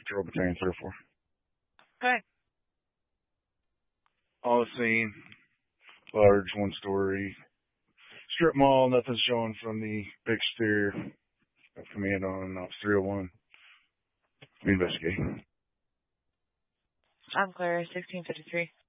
Patrol Battalion 304. Okay. On the scene, large one-story strip mall. Nothing's showing from the big exterior. Command on Ops 301. Investigating. I'm clear. 1653.